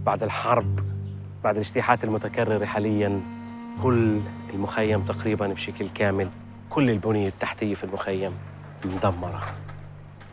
بعد الحرب، بعد الاجتياحات المتكررة حالياً كل المخيم تقريباً بشكل كامل، كل البنية التحتية في المخيم مدمرة.